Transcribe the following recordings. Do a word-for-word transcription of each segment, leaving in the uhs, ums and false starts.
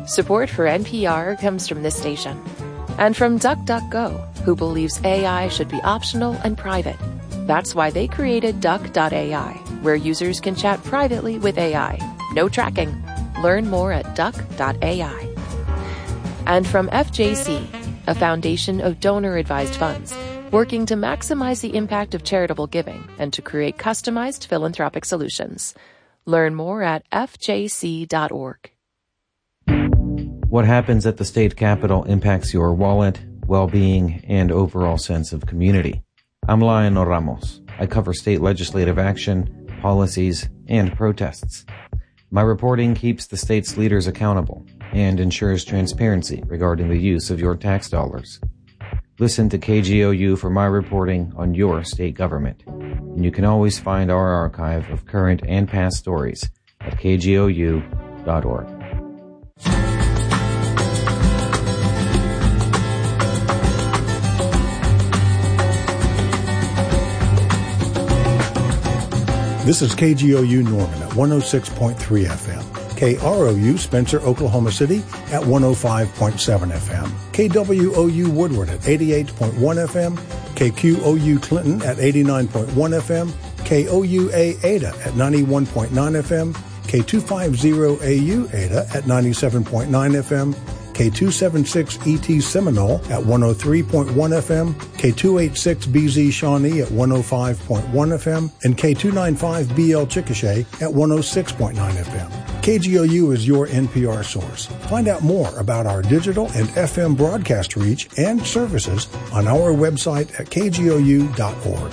Support for N P R comes from this station. And from DuckDuckGo, who believes A I should be optional and private. That's why they created Duck dot A I, where users can chat privately with A I. No tracking. Learn more at Duck dot A I. And from F J C, a foundation of donor-advised funds, working to maximize the impact of charitable giving and to create customized philanthropic solutions. Learn more at F J C dot org. What happens at the state capitol impacts your wallet, well-being, and overall sense of community. I'm Lionel Ramos. I cover state legislative action, policies, and protests. My reporting keeps the state's leaders accountable and ensures transparency regarding the use of your tax dollars. Listen to K G O U for my reporting on your state government. And you can always find our archive of current and past stories at K G O U dot org. This is K G O U Norman at one oh six point three F M. K R O U Spencer, Oklahoma City at one oh five point seven F M. K W O U Woodward at eighty-eight point one F M. K Q O U Clinton at eighty-nine point one F M. K O U A Ada at ninety-one point nine F M. K two fifty A U Ada at ninety-seven point nine F M. K two seventy-six E T Seminole at one oh three point one F M, K two eighty-six B Z Shawnee at one oh five point one F M, and K two ninety-five B L Chickasha at one oh six point nine F M. K G O U is your N P R source. Find out more about our digital and F M broadcast reach and services on our website at K G O U dot org.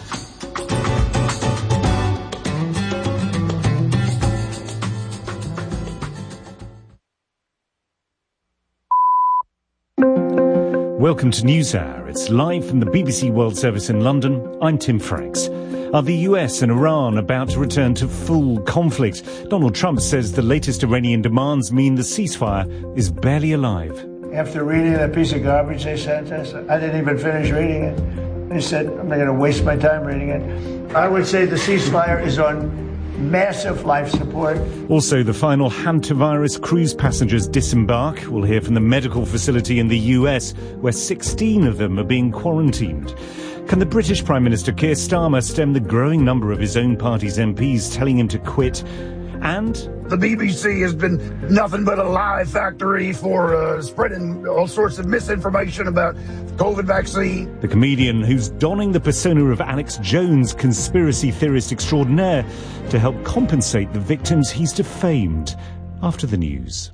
Welcome to NewsHour. It's live from the B B C World Service in London. I'm Tim Franks. Are the U S and Iran about to return to full conflict? Donald Trump says the latest Iranian demands mean the ceasefire is barely alive. After reading that piece of garbage they sent us, I didn't even finish reading it. They said, I'm not going to waste my time reading it. I would say the ceasefire is on massive life support. Also, the final hantavirus cruise passengers disembark. We'll hear from the medical facility in the U S, where sixteen of them are being quarantined. Can the British Prime Minister Keir Starmer stem the growing number of his own party's M Ps telling him to quit? And the B B C has been nothing but a lie factory for uh, spreading all sorts of misinformation about the COVID vaccine. The comedian who's donning the persona of Alex Jones, conspiracy theorist extraordinaire, to help compensate the victims he's defamed. After the news.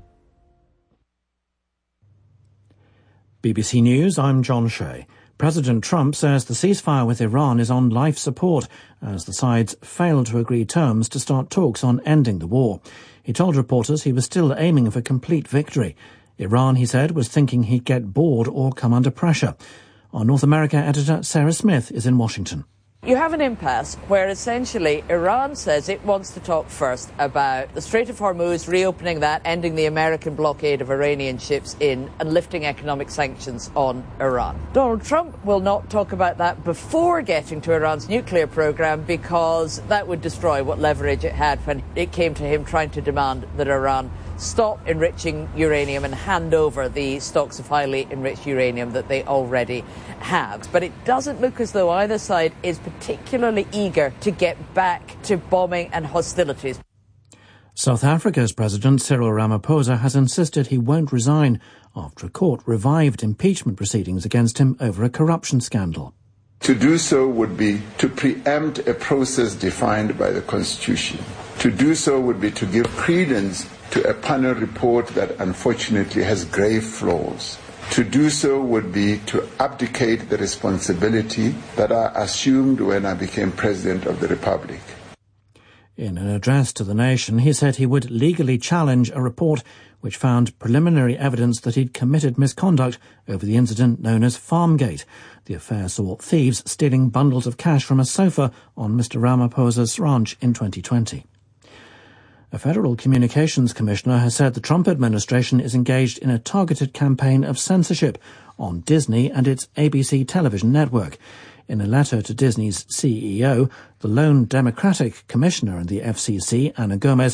B B C News, I'm John Shea. President Trump says the ceasefire with Iran is on life support as the sides failed to agree terms to start talks on ending the war. He told reporters he was still aiming for complete victory. Iran, he said, was thinking he'd get bored or come under pressure. Our North America editor Sarah Smith is in Washington. You have an impasse where essentially Iran says it wants to talk first about the Strait of Hormuz, reopening that, ending the American blockade of Iranian ships in, and lifting economic sanctions on Iran. Donald Trump will not talk about that before getting to Iran's nuclear program because that would destroy what leverage it had when it came to him trying to demand that Iran stop enriching uranium and hand over the stocks of highly enriched uranium that they already have. But it doesn't look as though either side is particularly eager to get back to bombing and hostilities. South Africa's President Cyril Ramaphosa has insisted he won't resign after a court revived impeachment proceedings against him over a corruption scandal. To do so would be to preempt a process defined by the Constitution. To do so would be to give credence to a panel report that unfortunately has grave flaws. To do so would be to abdicate the responsibility that I assumed when I became President of the Republic. In an address to the nation, he said he would legally challenge a report which found preliminary evidence that he'd committed misconduct over the incident known as Farmgate. The affair saw thieves stealing bundles of cash from a sofa on Mister Ramaphosa's ranch in twenty twenty. A federal communications commissioner has said the Trump administration is engaged in a targeted campaign of censorship on Disney and its A B C television network. In a letter to Disney's C E O, the lone Democratic commissioner in the F C C, Anna Gomez,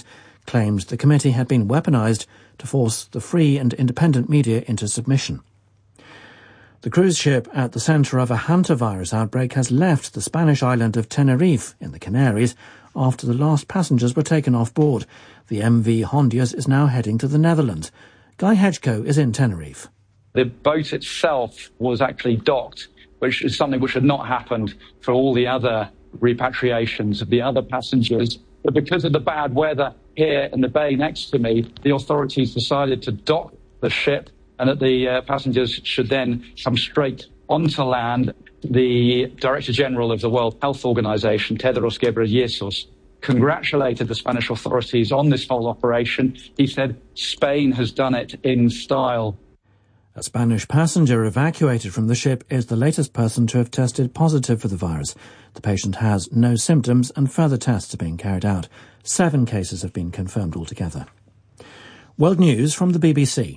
claimed the committee had been weaponised to force the free and independent media into submission. The cruise ship at the centre of a hantavirus outbreak has left the Spanish island of Tenerife in the Canaries after the last passengers were taken off board. The M V Hondius is now heading to the Netherlands. Guy Hedgecoe is in Tenerife. The boat itself was actually docked, which is something which had not happened for all the other repatriations of the other passengers. But because of the bad weather here in the bay next to me, the authorities decided to dock the ship and that the uh, passengers should then come straight onto land. The Director General of the World Health Organization, Tedros Ghebreyesus, congratulated the Spanish authorities on this whole operation. He said Spain has done it in style. A Spanish passenger evacuated from the ship is the latest person to have tested positive for the virus. The patient has no symptoms and further tests are being carried out. Seven cases have been confirmed altogether. World News from the B B C.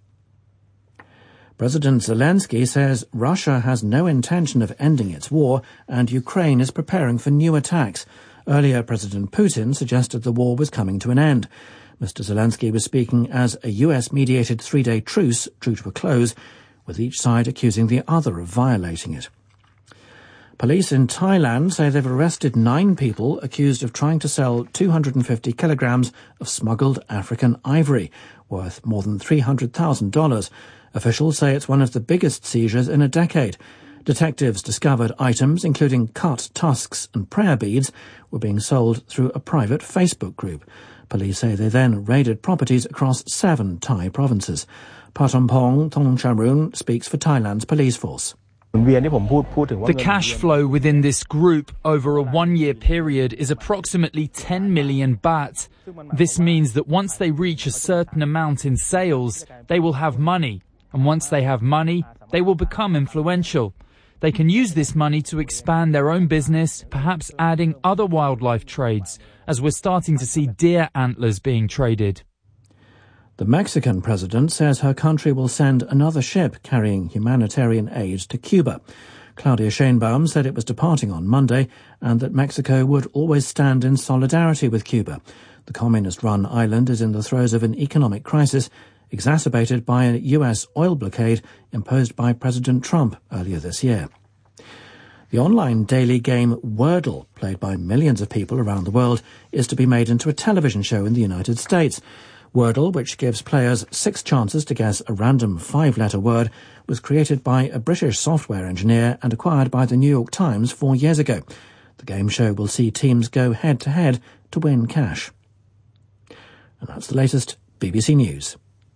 President Zelensky says Russia has no intention of ending its war and Ukraine is preparing for new attacks. Earlier, President Putin suggested the war was coming to an end. Mister Zelensky was speaking as a U S-mediated three-day truce drew to a close, with each side accusing the other of violating it. Police in Thailand say they've arrested nine people accused of trying to sell two hundred fifty kilograms of smuggled African ivory, worth more than three hundred thousand dollars. Officials say it's one of the biggest seizures in a decade. Detectives discovered items, including cut tusks and prayer beads, were being sold through a private Facebook group. Police say they then raided properties across seven Thai provinces. Patampong Thongcharun speaks for Thailand's police force. The cash flow within this group over a one-year period is approximately ten million baht. This means that once they reach a certain amount in sales, they will have money. And once they have money, they will become influential. They can use this money to expand their own business, perhaps adding other wildlife trades, as we're starting to see deer antlers being traded. The Mexican president says her country will send another ship carrying humanitarian aid to Cuba. Claudia Sheinbaum said it was departing on Monday and that Mexico would always stand in solidarity with Cuba. The communist-run island is in the throes of an economic crisis exacerbated by a U S oil blockade imposed by President Trump earlier this year. The online daily game Wordle, played by millions of people around the world, is to be made into a television show in the United States. Wordle, which gives players six chances to guess a random five-letter word, was created by a British software engineer and acquired by the New York Times four years ago. The game show will see teams go head-to-head to win cash. And that's the latest B B C News.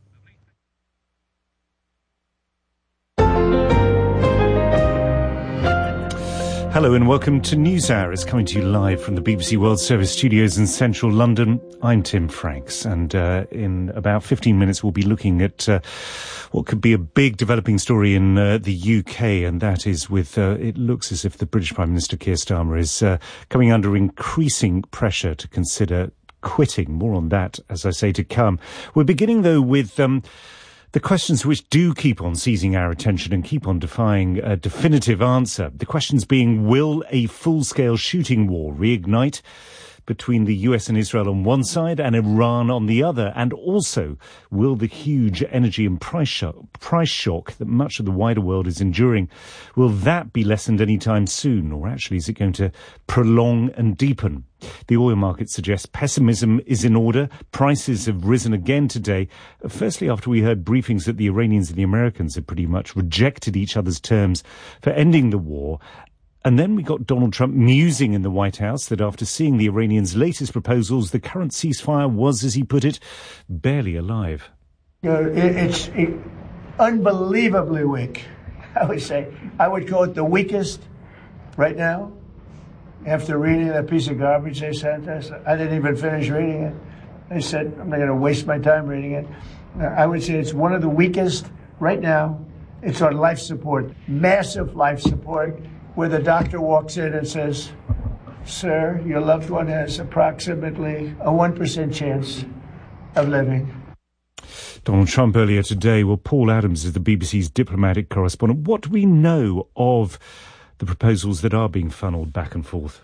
Hello and welcome to NewsHour. It's coming to you live from the B B C World Service studios in central London. I'm Tim Franks, and uh, in about fifteen minutes we'll be looking at uh, what could be a big developing story in uh, the U K, and that is with, uh, it looks as if the British Prime Minister Keir Starmer is uh, coming under increasing pressure to consider quitting. More on that, as I say, to come. We're beginning, though, with Um, the questions which do keep on seizing our attention and keep on defying a definitive answer. The questions being, will a full-scale shooting war reignite between the U S and Israel on one side and Iran on the other? And also, will the huge energy and price shock, price shock that much of the wider world is enduring, will that be lessened anytime soon? Or actually, is it going to prolong and deepen? The oil market suggests pessimism is in order. Prices have risen again today. Firstly, after we heard briefings that the Iranians and the Americans had pretty much rejected each other's terms for ending the war. And then we got Donald Trump musing in the White House that after seeing the Iranians' latest proposals, the current ceasefire was, as he put it, barely alive. You know, it, it's it, unbelievably weak, I would say. I would call it the weakest right now. After reading that piece of garbage they sent us, I didn't even finish reading it. I said, I'm not going to waste my time reading it. I would say it's one of the weakest right now. It's on life support, massive life support, where the doctor walks in and says, sir, your loved one has approximately a one percent chance of living. Donald Trump earlier today. Well, Paul Adams is the B B C's diplomatic correspondent. What do we know of the proposals that are being funneled back and forth?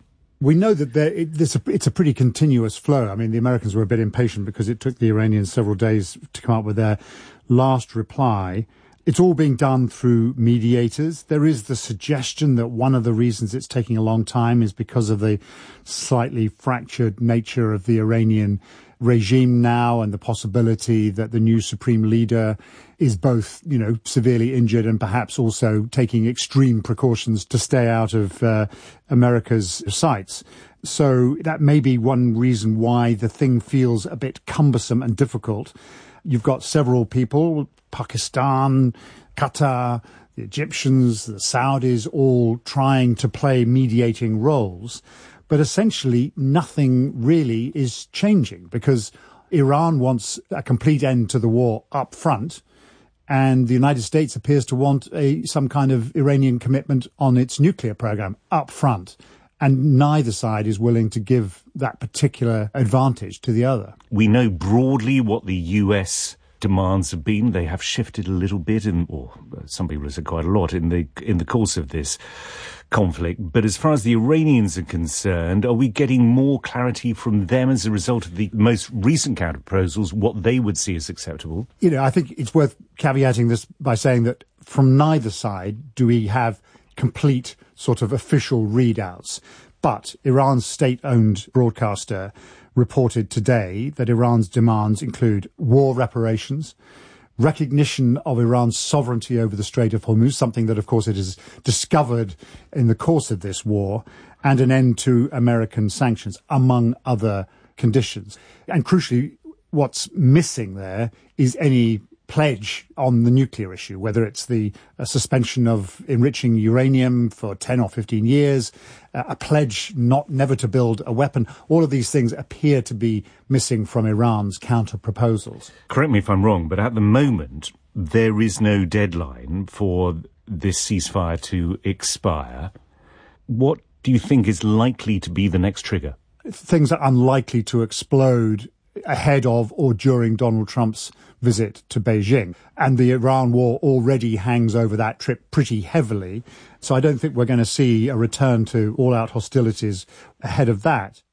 We know that there, it, this, it's a pretty continuous flow. I mean, the Americans were a bit impatient because it took the Iranians several days to come up with their last reply. It's all being done through mediators. There is the suggestion that one of the reasons it's taking a long time is because of the slightly fractured nature of the Iranian regime now and the possibility that the new supreme leader is both, you know, severely injured and perhaps also taking extreme precautions to stay out of uh, America's sights. So that may be one reason why the thing feels a bit cumbersome and difficult. You've got several people, Pakistan, Qatar, the Egyptians, the Saudis, all trying to play mediating roles. But essentially, nothing really is changing because Iran wants a complete end to the war up front, and the United States appears to want a, some kind of Iranian commitment on its nuclear program up front. And neither side is willing to give that particular advantage to the other. We know broadly what the U S demands have been. They have shifted a little bit, in, or some people have said quite a lot, in the in the course of this conflict. But as far as the Iranians are concerned, are we getting more clarity from them as a result of the most recent counter-proposals, what they would see as acceptable? You know, I think it's worth caveating this by saying that from neither side do we have complete sort of official readouts. But Iran's state-owned broadcaster reported today that Iran's demands include war reparations, recognition of Iran's sovereignty over the Strait of Hormuz, something that, of course, it has discovered in the course of this war, and an end to American sanctions, among other conditions. And crucially, what's missing there is any pledge on the nuclear issue, whether it's the uh, suspension of enriching uranium for ten or fifteen years, uh, a pledge not never to build a weapon. All of these things appear to be missing from Iran's counter-proposals. Correct me if I'm wrong, but at the moment, there is no deadline for this ceasefire to expire. What do you think is likely to be the next trigger? Things are unlikely to explode ahead of or during Donald Trump's visit to Beijing. And the Iran war already hangs over that trip pretty heavily. So I don't think we're going to see a return to all-out hostilities ahead of that.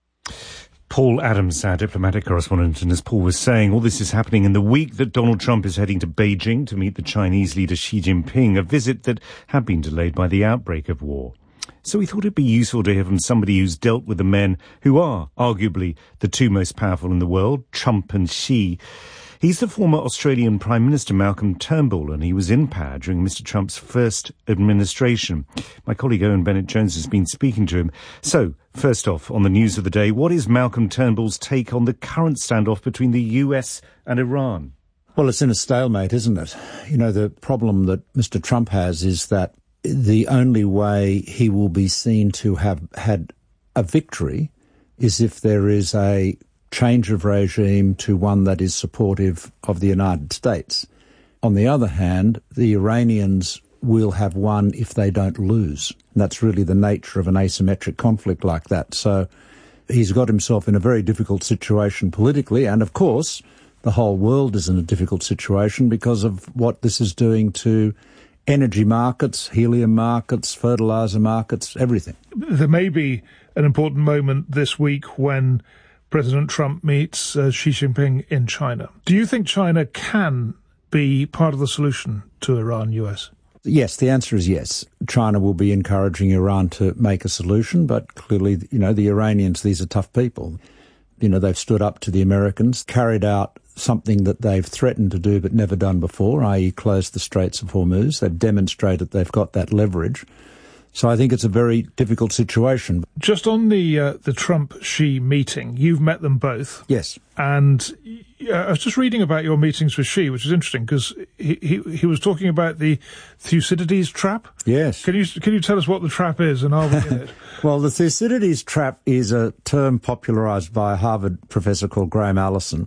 Paul Adams, our diplomatic correspondent, and as Paul was saying, all this is happening in the week that Donald Trump is heading to Beijing to meet the Chinese leader Xi Jinping, a visit that had been delayed by the outbreak of war. So we thought it'd be useful to hear from somebody who's dealt with the men who are arguably the two most powerful in the world, Trump and Xi. He's the former Australian Prime Minister Malcolm Turnbull, and he was in power during Mister Trump's first administration. My colleague Owen Bennett-Jones has been speaking to him. So, first off, on the news of the day, what is Malcolm Turnbull's take on the current standoff between the U S and Iran? Well, it's in a stalemate, isn't it? You know, the problem that Mister Trump has is that the only way he will be seen to have had a victory is if there is a change of regime to one that is supportive of the United States. On the other hand, the Iranians will have won if they don't lose. And that's really the nature of an asymmetric conflict like that. So he's got himself in a very difficult situation politically, and of course the whole world is in a difficult situation because of what this is doing to energy markets, helium markets, fertilizer markets, everything. There may be an important moment this week when President Trump meets uh, Xi Jinping in China. Do you think China can be part of the solution to Iran U S? Yes, the answer is yes. China will be encouraging Iran to make a solution, but clearly, you know, the Iranians, these are tough people. You know, they've stood up to the Americans, carried out something that they've threatened to do but never done before, that is close the Straits of Hormuz. They've demonstrated they've got that leverage. So I think it's a very difficult situation. Just on the uh, the Trump-Xi meeting, you've met them both. Yes. And uh, I was just reading about your meetings with Xi, which is interesting, because he, he he was talking about the Thucydides trap. Yes. Can you can you tell us what the trap is, and are we in it? Well, the Thucydides trap is a term popularized by a Harvard professor called Graham Allison.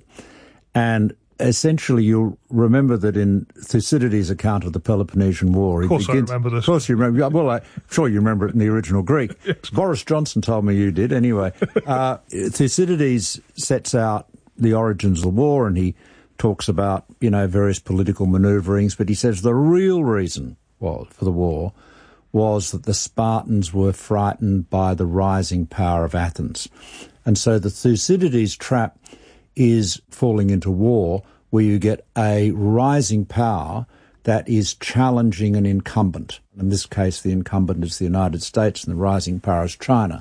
And essentially, you'll remember that in Thucydides' account of the Peloponnesian War... Of course begins, I remember this. Of course you remember. Well, I'm sure you remember it in the original Greek. Yes. Boris Johnson told me you did, anyway. uh, Thucydides sets out the origins of the war, and he talks about, you know, various political manoeuvrings, but he says the real reason well, for the war was that the Spartans were frightened by the rising power of Athens. And so the Thucydides trap is falling into war where you get a rising power that is challenging an incumbent. In this case, the incumbent is the United States and the rising power is China.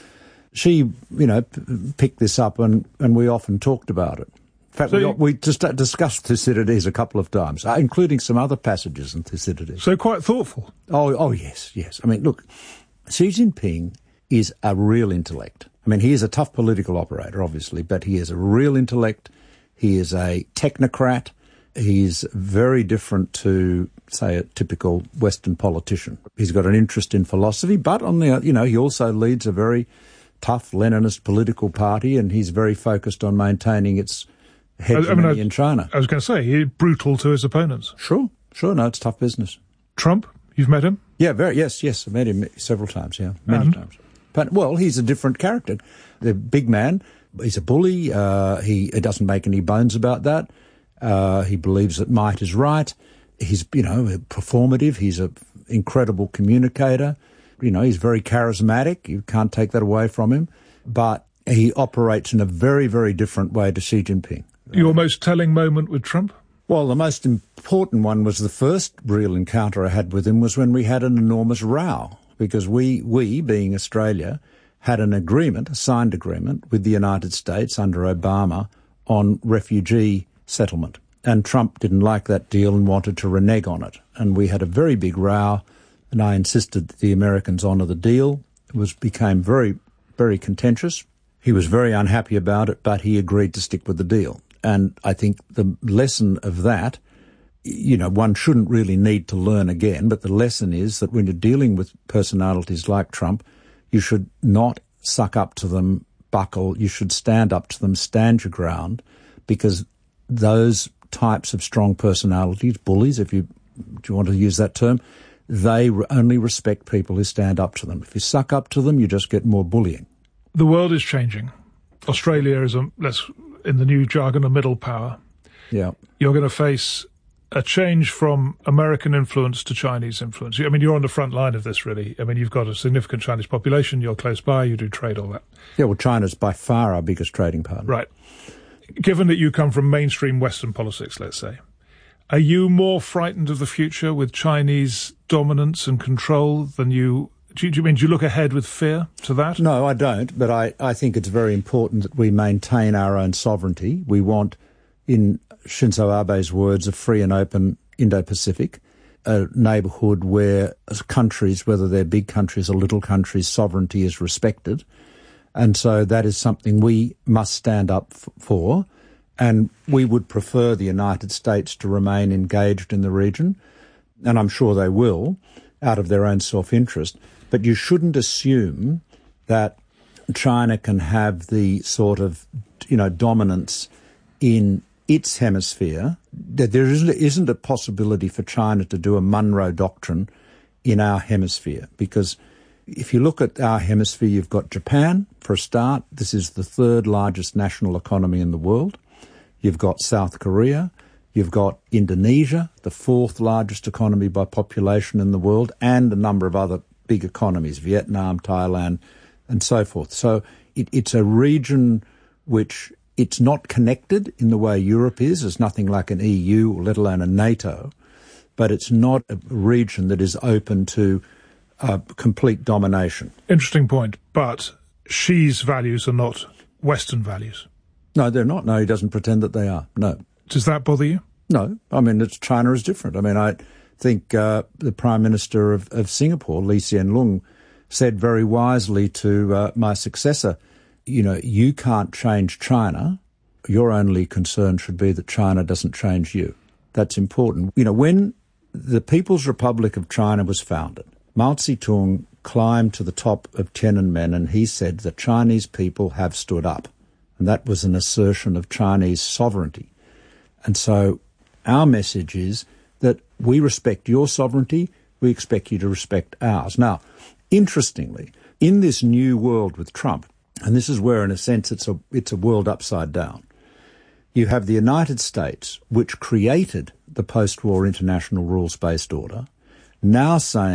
She, you know, p- picked this up and, and we often talked about it. In fact, so we, you, we just discussed Thucydides a couple of times, including some other passages in Thucydides. So quite thoughtful. Oh, oh yes, yes. I mean, look, Xi Jinping is a real intellect. I mean, he is a tough political operator, obviously, but he is a real intellect. He is a technocrat. He's very different to, say, a typical Western politician. He's got an interest in philosophy, but on the, you know, he also leads a very tough Leninist political party, and he's very focused on maintaining its hegemony I mean, I, in China. I was going to say, he's brutal to his opponents. Sure, sure. No, it's tough business. Trump, you've met him? Yeah, very. Yes, yes. I've met him several times. Yeah, many and? times. But well, he's a different character. The big man. He's a bully. Uh, he, he doesn't make any bones about that. Uh, he believes that might is right. He's, you know, performative. He's an incredible communicator. You know, he's very charismatic. You can't take that away from him. But he operates in a very, very different way to Xi Jinping. Your most telling moment with Trump? Well, the most important one was the first real encounter I had with him was when we had an enormous row. Because we, we, being Australia, had an agreement, a signed agreement, with the United States under Obama on refugee settlement. And Trump didn't like that deal and wanted to renege on it. And we had a very big row, and I insisted that the Americans honour the deal. It was became very, very contentious. He was very unhappy about it, but he agreed to stick with the deal. And I think the lesson of that, you know, one shouldn't really need to learn again, but the lesson is that when you're dealing with personalities like Trump, you should not suck up to them, buckle. You should stand up to them, stand your ground, because those types of strong personalities, bullies, if you, if you want to use that term, they only respect people who stand up to them. If you suck up to them, you just get more bullying. The world is changing. Australia is, a, let's, in the new jargon, a middle power. Yeah. You're going to face a change from American influence to Chinese influence. I mean, you're on the front line of this, really. I mean, you've got a significant Chinese population, you're close by, you do trade, all that. Yeah, well, China's by far our biggest trading partner. Right. Given that you come from mainstream Western politics, let's say, are you more frightened of the future with Chinese dominance and control than you... Do you, do you mean, do you look ahead with fear to that? No, I don't, but I, I think it's very important that we maintain our own sovereignty. We want, in Shinzo Abe's words, a free and open Indo-Pacific, a neighbourhood where countries, whether they're big countries or little countries, sovereignty is respected. And so that is something we must stand up f- for. And we would prefer the United States to remain engaged in the region, and I'm sure they will, out of their own self-interest. But you shouldn't assume that China can have the sort of, you know, dominance in its hemisphere. That there isn't, isn't a possibility for China to do a Monroe Doctrine in our hemisphere, because if you look at our hemisphere, you've got Japan, for a start. This is the third largest national economy in the world. You've got South Korea. You've got Indonesia, the fourth largest economy by population in the world, and a number of other big economies, Vietnam, Thailand, and so forth. So it, it's a region which it's not connected in the way Europe is. It's nothing like an E U, or let alone a NATO. But it's not a region that is open to uh, complete domination. Interesting point. But Xi's values are not Western values. No, they're not. No, he doesn't pretend that they are. No. Does that bother you? No. I mean, it's, China is different. I mean, I think uh, the Prime Minister of, of Singapore, Lee Hsien Loong, said very wisely to uh, my successor, you know, you can't change China. Your only concern should be that China doesn't change you. That's important. You know, when the People's Republic of China was founded, Mao Zedong climbed to the top of Tiananmen and he said the Chinese people have stood up. And that was an assertion of Chinese sovereignty. And so our message is that we respect your sovereignty, we expect you to respect ours. Now, interestingly, in this new world with Trump, and this is where in a sense it's a, it's a world upside down, you have the United States, which created the post-war international rules-based order, now saying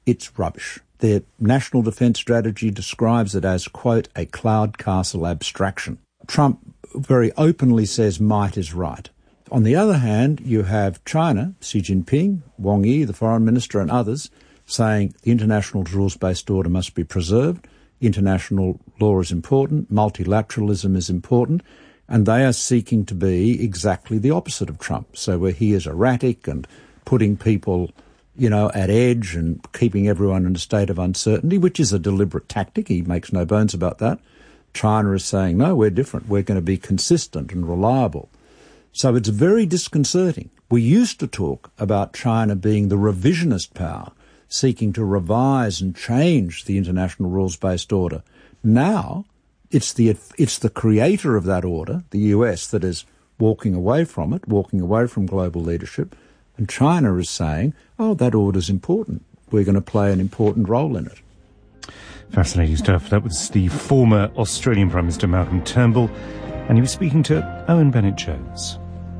it's rubbish. Their national defence strategy describes it as, quote, a cloud castle abstraction. Trump very openly says might is right. On the other hand, you have China, Xi Jinping, Wang Yi, the foreign minister, and others saying the international rules-based order must be preserved, international law is important, multilateralism is important, and they are seeking to be exactly the opposite of Trump. So where he is erratic and putting people, you know, at edge and keeping everyone in a state of uncertainty, which is a deliberate tactic, he makes no bones about that, China is saying, no, we're different, we're going to be consistent and reliable. So it's very disconcerting. We used to talk about China being the revisionist power, seeking to revise and change the international rules-based order. Now, it's the it's the creator of that order, the U S, that is walking away from it, walking away from global leadership, and China is saying, oh, that order's important. We're going to play an important role in it. Fascinating stuff. That was the former Australian Prime Minister Malcolm Turnbull, and he was speaking to Owen Bennett-Jones.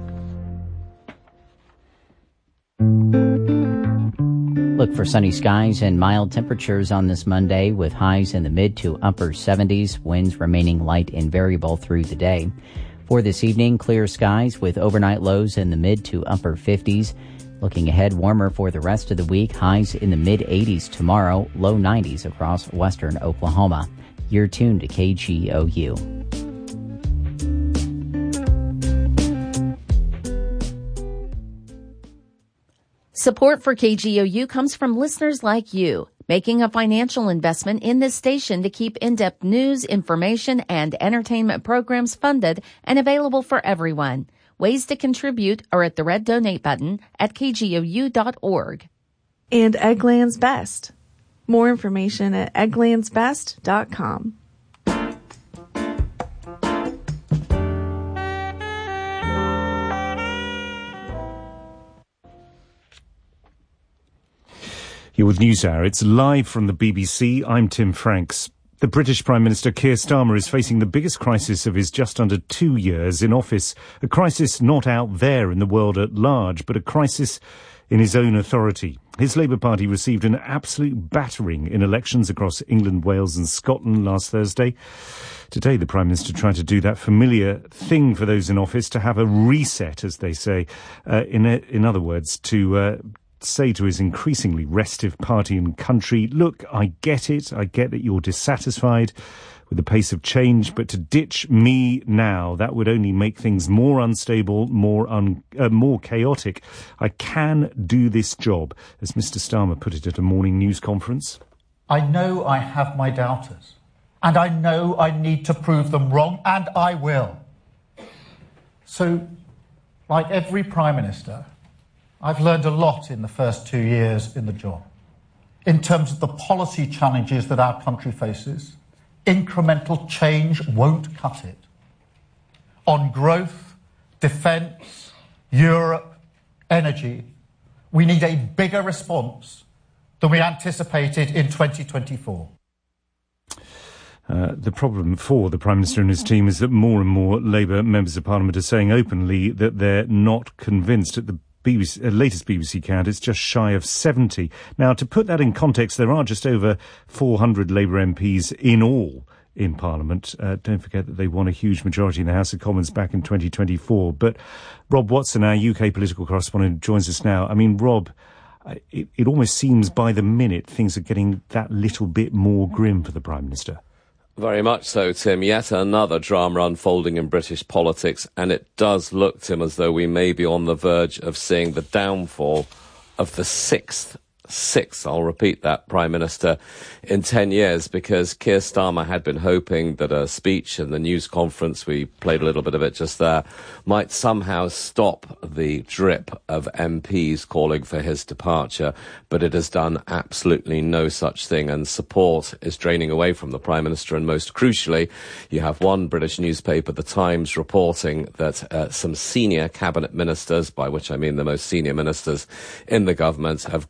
Look for sunny skies and mild temperatures on this Monday with highs in the mid to upper seventies, winds remaining light and variable through the day. For this evening, clear skies with overnight lows in the mid to upper fifties. Looking ahead, warmer for the rest of the week, highs in the mid eighties tomorrow, low nineties across western Oklahoma. You're tuned to K G O U. Support for K G O U comes from listeners like you, making a financial investment in this station to keep in-depth news, information, and entertainment programs funded and available for everyone. Ways to contribute are at the red donate button at k g o u dot org. And Eggland's Best. More information at egglands best dot com. You're with NewsHour. It's live from the B B C. I'm Tim Franks. The British Prime Minister Keir Starmer is facing the biggest crisis of his just under two years in office. A crisis not out there in the world at large, but a crisis in his own authority. His Labour Party received an absolute battering in elections across England, Wales and Scotland last Thursday. Today, the Prime Minister tried to do that familiar thing for those in office, to have a reset, as they say. Uh, in, a, in other words, to... Uh, say to his increasingly restive party and country, look, I get it, I get that you're dissatisfied with the pace of change, but to ditch me now, that would only make things more unstable, more un, uh, more chaotic. I can do this job, as Mister Starmer put it at a morning news conference. I know I have my doubters, and I know I need to prove them wrong, and I will. So, like every Prime Minister, I've learned a lot in the first two years in the job. In terms of the policy challenges that our country faces, incremental change won't cut it. On growth, defence, Europe, energy, we need a bigger response than we anticipated in twenty twenty-four. Uh, the problem for the Prime Minister and his team is that more and more Labour members of Parliament are saying openly that they're not convinced. At the B B C, uh, latest B B C count, it's just shy of seventy. Now, to put that in context, there are just over four hundred Labour M Ps in all in Parliament. Uh, don't forget that they won a huge majority in the House of Commons back in twenty twenty-four. But Rob Watson, our U K political correspondent, joins us now. I mean, Rob, it, it almost seems by the minute things are getting that little bit more grim for the Prime Minister. Very much so, Tim. Yet another drama unfolding in British politics, and it does look, Tim, as though we may be on the verge of seeing the downfall of the sixth, sixth, I'll repeat that, Prime Minister in ten years, because Keir Starmer had been hoping that a speech in the news conference, we played a little bit of it just there, might somehow stop the drip of M Ps calling for his departure, but it has done absolutely no such thing, and support is draining away from the Prime Minister, and most crucially, you have one British newspaper, The Times, reporting that uh, some senior cabinet ministers, by which I mean the most senior ministers in the government, have gone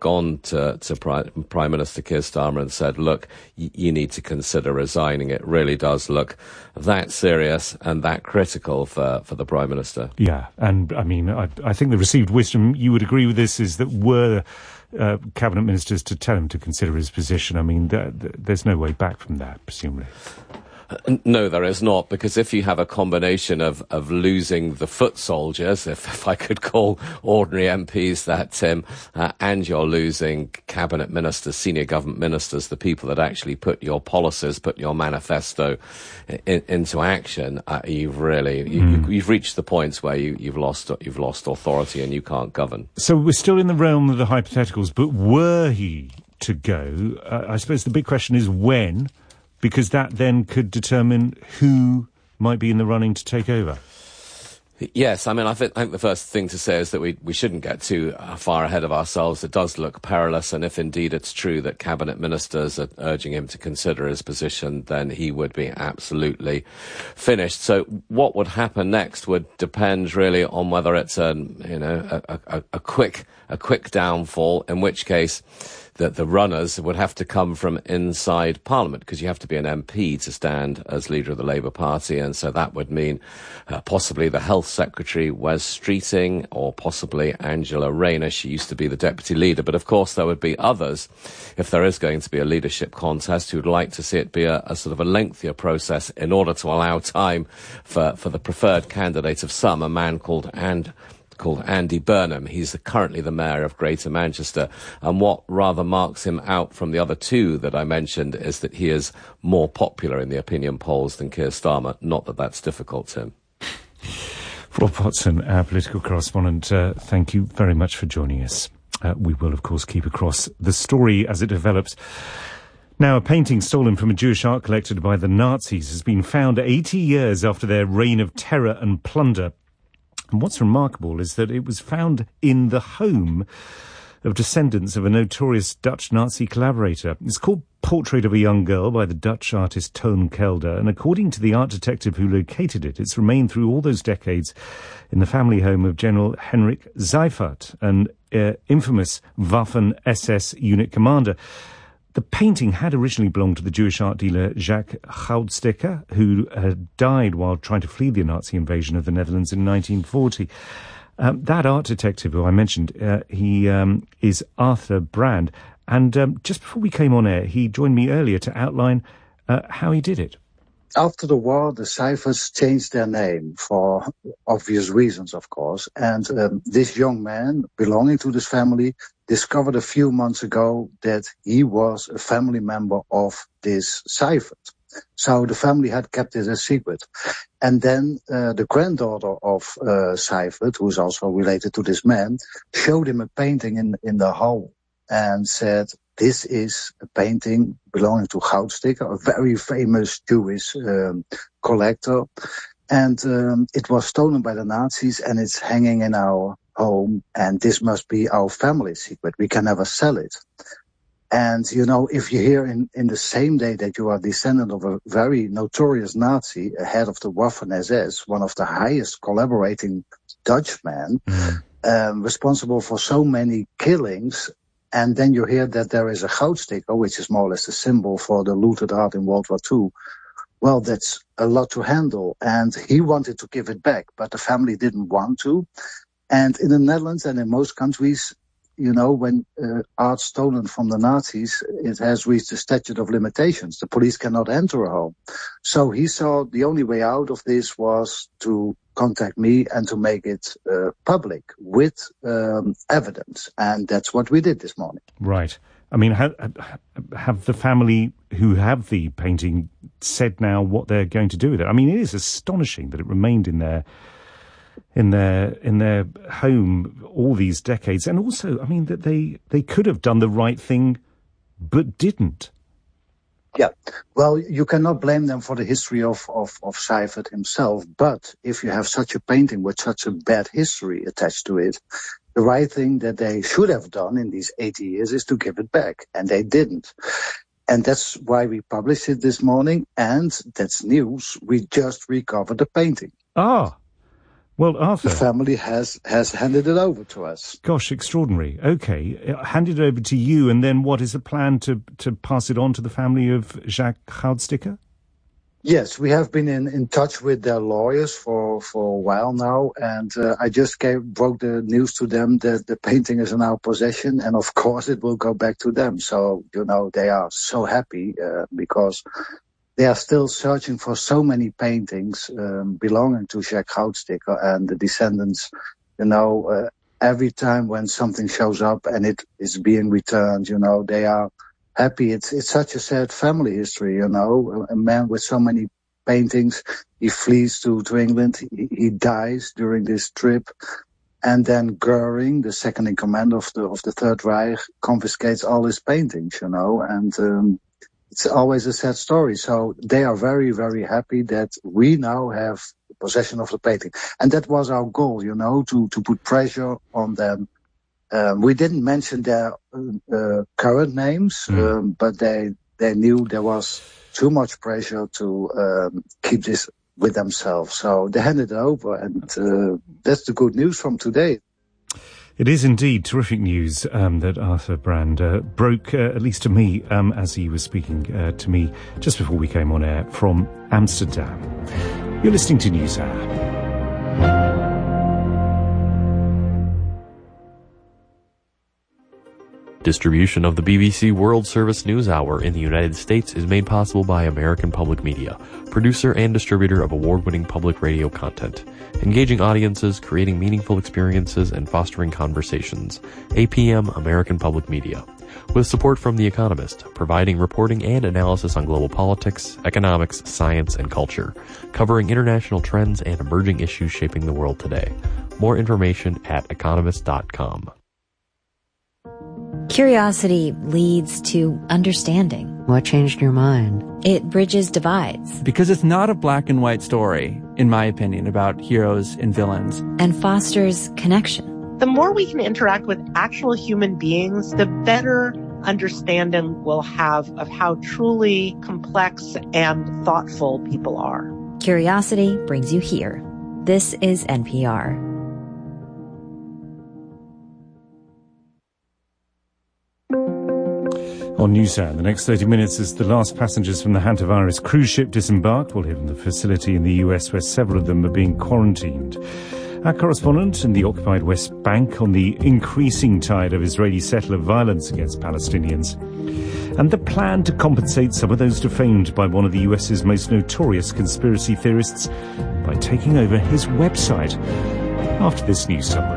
to, to Prime, Prime Minister Keir Starmer and said, look, y- you need to consider resigning. It really does look that serious and that critical for, for the Prime Minister. Yeah, and I mean, I, I think the received wisdom, you would agree with this, is that were uh, cabinet ministers to tell him to consider his position, I mean, th- th- there's no way back from that, presumably. No, there is not, because if you have a combination of, of losing the foot soldiers, if, if I could call ordinary M Ps that, Tim, uh, and you're losing cabinet ministers, senior government ministers, the people that actually put your policies, put your manifesto in, into action, uh, you've really, you, mm. you, you've reached the points where you, you've lost, you've lost authority and you can't govern. So we're still in the realm of the hypotheticals, but were he to go, uh, I suppose the big question is when, because that then could determine who might be in the running to take over. Yes, I mean, I think, I think the first thing to say is that we, we shouldn't get too far ahead of ourselves. It does look perilous, and if indeed it's true that cabinet ministers are urging him to consider his position, then he would be absolutely finished. So what would happen next would depend really on whether it's a, you know, a, a, a quick, a quick downfall, in which case that the runners would have to come from inside Parliament, because you have to be an M P to stand as leader of the Labour Party, and so that would mean uh, possibly the Health Secretary, Wes Streeting, or possibly Angela Rayner. She used to be the deputy leader, but of course there would be others, if there is going to be a leadership contest, who would like to see it be a, a sort of a lengthier process in order to allow time for, for the preferred candidate of some, a man called And. called Andy Burnham. He's currently the mayor of Greater Manchester, and what rather marks him out from the other two that I mentioned is that he is more popular in the opinion polls than Keir Starmer. Not that that's difficult, Tim. Rob Watson, our political correspondent, uh, thank you very much for joining us. Uh, we will, of course, keep across the story as it develops. Now, a painting stolen from a Jewish art collector by the Nazis has been found eighty years after their reign of terror and plunder. And what's remarkable is that it was found in the home of descendants of a notorious Dutch Nazi collaborator. It's called Portrait of a Young Girl by the Dutch artist Toon Kelder, and according to the art detective who located it, it's remained through all those decades in the family home of General Henrik Seifert, an uh, infamous Waffen-S S unit commander. The painting had originally belonged to the Jewish art dealer Jacques Goudsticker, who had died while trying to flee the Nazi invasion of the Netherlands in nineteen forty. Um, that art detective who I mentioned, uh, he um, is Arthur Brand. And um, just before we came on air, he joined me earlier to outline uh, how he did it. After the war, the Seiferts changed their name for obvious reasons, of course. And um, this young man, belonging to this family, discovered a few months ago that he was a family member of this Seifert. So the family had kept it a secret. And then uh, the granddaughter of uh, Seifert, who is also related to this man, showed him a painting in, in the hall and said, this is a painting belonging to Goudsticker, a very famous Jewish um, collector. And um, it was stolen by the Nazis, and it's hanging in our home. And this must be our family secret. We can never sell it. And, you know, if you hear in, in the same day that you are descendant of a very notorious Nazi, a head of the Waffen-S S, one of the highest collaborating Dutchmen, mm. um, responsible for so many killings, and then you hear that there is a Goudsticker, which is more or less a symbol for the looted art in World War Two. Well, that's a lot to handle. And he wanted to give it back, but the family didn't want to. And in the Netherlands and in most countries, you know, when uh, art stolen from the Nazis, it has reached the statute of limitations. The police cannot enter a home. So he saw the only way out of this was to contact me and to make it uh, public with um, evidence. And that's what we did this morning. Right. I mean, have, have the family who have the painting said now what they're going to do with it? I mean, it is astonishing that it remained in their in their in their home all these decades, and also, I mean, that they they could have done the right thing, but didn't. Yeah, well, you cannot blame them for the history of, of, of Seifert himself, but if you have such a painting with such a bad history attached to it, the right thing that they should have done in these eighty years is to give it back, and they didn't. And that's why we published it this morning, and that's news. We just recovered the painting. Ah, Well, Arthur, the family has, has handed it over to us. Gosh, extraordinary. Okay, handed it over to you, and then what is the plan to, to pass it on to the family of Jacques Goudstikker? Yes, we have been in, in touch with their lawyers for, for a while now, and uh, I just gave, broke the news to them that the painting is in our possession, and of course it will go back to them. So, you know, they are so happy uh, because they are still searching for so many paintings um, belonging to Jacques Goudstikker, and the descendants, you know, uh, every time when something shows up and it is being returned, you know, they are happy. It's it's such a sad family history, you know, a, a man with so many paintings, he flees to, to England, he, he dies during this trip, and then Goering, the second in command of the of the Third Reich, confiscates all his paintings, you know, and um, it's always a sad story. So they are very, very happy that we now have possession of the painting. And that was our goal, you know, to, to put pressure on them. Um, we didn't mention their uh, current names, mm. um, but they, they knew there was too much pressure to um, keep this with themselves. So they handed it over, and uh, that's the good news from today. It is indeed terrific news um, that Arthur Brand uh, broke, uh, at least to me, um, as he was speaking uh, to me just before we came on air from Amsterdam. You're listening to NewsHour. Distribution of the B B C World Service News Hour in the United States is made possible by American Public Media, producer and distributor of award-winning public radio content, engaging audiences, creating meaningful experiences, and fostering conversations. A P M American Public Media. With support from The Economist, providing reporting and analysis on global politics, economics, science, and culture, covering international trends and emerging issues shaping the world today. More information at economist dot com. Curiosity leads to understanding. What changed your mind? It bridges divides. Because it's not a black and white story, in my opinion, about heroes and villains. And fosters connection. The more we can interact with actual human beings, the better understanding we'll have of how truly complex and thoughtful people are. Curiosity brings you here. This is N P R. On NewsHour, the next thirty minutes, as the last passengers from the hantavirus cruise ship disembarked, we'll hear from the facility in the U S where several of them are being quarantined. Our correspondent in the occupied West Bank on the increasing tide of Israeli settler violence against Palestinians, and the plan to compensate some of those defamed by one of the U S's most notorious conspiracy theorists by taking over his website. After this news summary.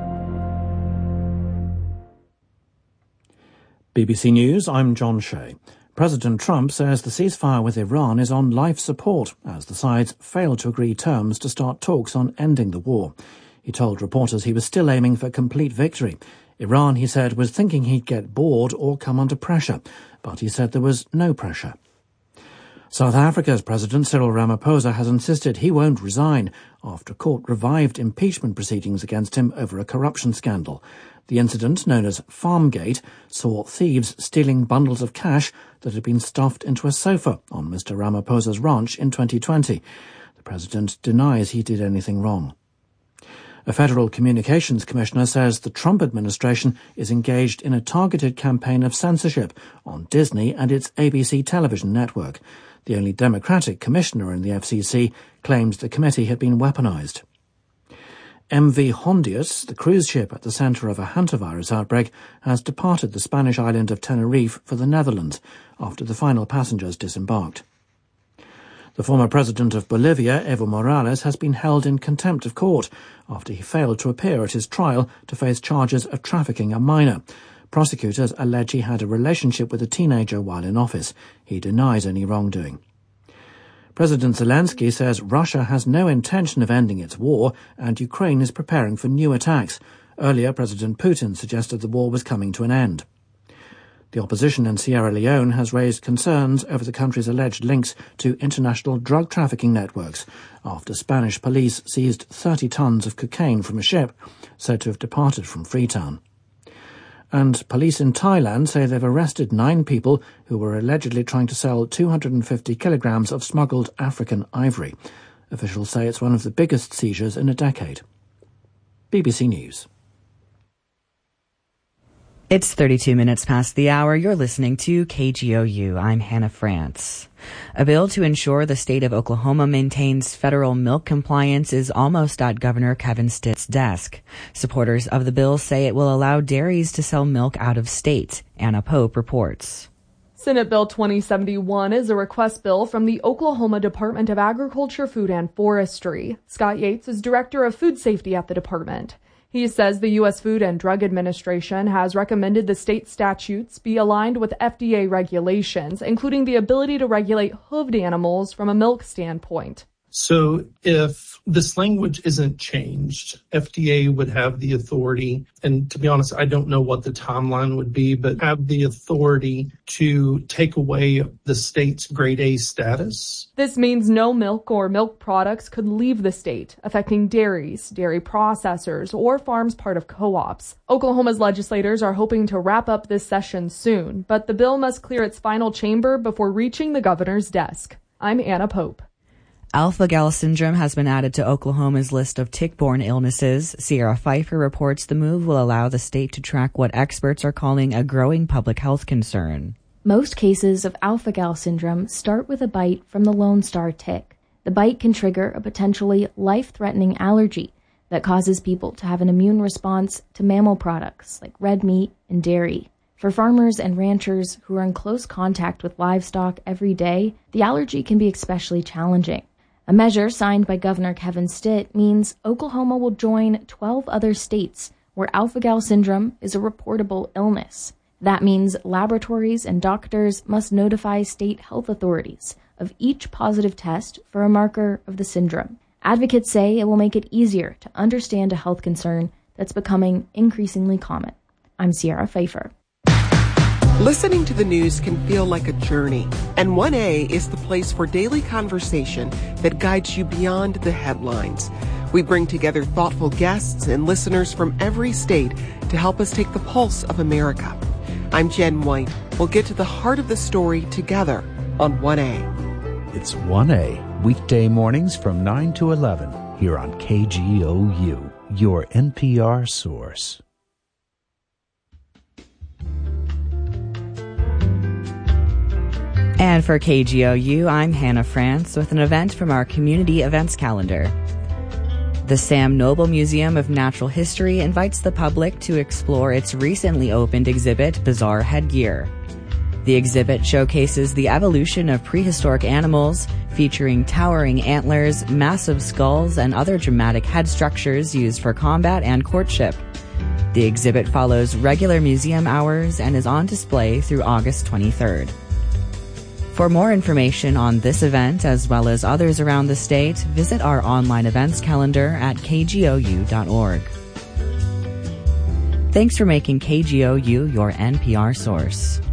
B B C News, I'm John Shea. President Trump says the ceasefire with Iran is on life support as the sides failed to agree terms to start talks on ending the war. He told reporters he was still aiming for complete victory. Iran, he said, was thinking he'd get bored or come under pressure, but he said there was no pressure. South Africa's President Cyril Ramaphosa has insisted he won't resign after court revived impeachment proceedings against him over a corruption scandal. The incident, known as Farmgate, saw thieves stealing bundles of cash that had been stuffed into a sofa on Mister Ramaphosa's ranch in twenty twenty. The president denies he did anything wrong. A federal communications commissioner says the Trump administration is engaged in a targeted campaign of censorship on Disney and its A B C television network. The only Democratic commissioner in the F C C claims the committee had been weaponized. M V Hondius, the cruise ship at the centre of a hantavirus outbreak, has departed the Spanish island of Tenerife for the Netherlands after the final passengers disembarked. The former president of Bolivia, Evo Morales, has been held in contempt of court after he failed to appear at his trial to face charges of trafficking a minor. Prosecutors allege he had a relationship with a teenager while in office. He denies any wrongdoing. President Zelensky says Russia has no intention of ending its war and Ukraine is preparing for new attacks. Earlier, President Putin suggested the war was coming to an end. The opposition in Sierra Leone has raised concerns over the country's alleged links to international drug trafficking networks after Spanish police seized thirty tons of cocaine from a ship said to have departed from Freetown. And police in Thailand say they've arrested nine people who were allegedly trying to sell two hundred fifty kilograms of smuggled African ivory. Officials say it's one of the biggest seizures in a decade. B B C News. It's thirty-two minutes past the hour. You're listening to K G O U. I'm Hannah France. A bill to ensure the state of Oklahoma maintains federal milk compliance is almost at Governor Kevin Stitt's desk. Supporters of the bill say it will allow dairies to sell milk out of state. Anna Pope reports. Senate Bill twenty seventy-one is a request bill from the Oklahoma Department of Agriculture, Food, and Forestry. Scott Yates is Director of Food Safety at the department. He says the U S Food and Drug Administration has recommended the state statutes be aligned with F D A regulations, including the ability to regulate hooved animals from a milk standpoint. So if this language isn't changed, F D A would have the authority, and to be honest, I don't know what the timeline would be, but have the authority to take away the state's grade A status. This means no milk or milk products could leave the state, affecting dairies, dairy processors, or farms part of co-ops. Oklahoma's legislators are hoping to wrap up this session soon, but the bill must clear its final chamber before reaching the governor's desk. I'm Anna Pope. Alpha-gal syndrome has been added to Oklahoma's list of tick-borne illnesses. Sierra Pfeiffer reports the move will allow the state to track what experts are calling a growing public health concern. Most cases of alpha-gal syndrome start with a bite from the Lone Star tick. The bite can trigger a potentially life-threatening allergy that causes people to have an immune response to mammal products like red meat and dairy. For farmers and ranchers who are in close contact with livestock every day, the allergy can be especially challenging. A measure signed by Governor Kevin Stitt means Oklahoma will join twelve other states where alpha-gal syndrome is a reportable illness. That means laboratories and doctors must notify state health authorities of each positive test for a marker of the syndrome. Advocates say it will make it easier to understand a health concern that's becoming increasingly common. I'm Sierra Pfeiffer. Listening to the news can feel like a journey, and one A is the place for daily conversation that guides you beyond the headlines. We bring together thoughtful guests and listeners from every state to help us take the pulse of America. I'm Jen White. We'll get to the heart of the story together on one A. It's one A, weekday mornings from nine to eleven, here on K G O U, your N P R source. And for K G O U, I'm Hannah France with an event from our community events calendar. The Sam Noble Museum of Natural History invites the public to explore its recently opened exhibit, Bizarre Headgear. The exhibit showcases the evolution of prehistoric animals, featuring towering antlers, massive skulls, and other dramatic head structures used for combat and courtship. The exhibit follows regular museum hours and is on display through August twenty-third. For more information on this event, as well as others around the state, visit our online events calendar at k g o u dot org. Thanks for making K G O U your N P R source.